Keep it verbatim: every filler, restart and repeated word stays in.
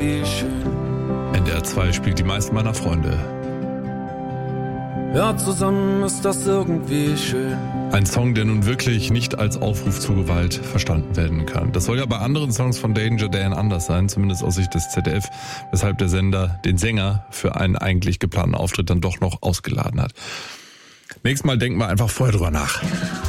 irgendwie schön. N D R zwei spielt die meisten meiner Freunde. Ja, zusammen ist das irgendwie schön. Ein Song, der nun wirklich nicht als Aufruf zur Gewalt verstanden werden kann. Das soll ja bei anderen Songs von Danger Dan anders sein, zumindest aus Sicht des Z D F, weshalb der Sender den Sänger für einen eigentlich geplanten Auftritt dann doch noch ausgeladen hat. Nächstes Mal denken wir einfach vorher drüber nach.